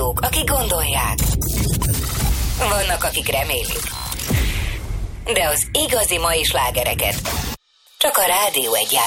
hallgatók, akik gondolják. Vannak, akik remélik. De az igazi mai slágereket csak a Rádió 1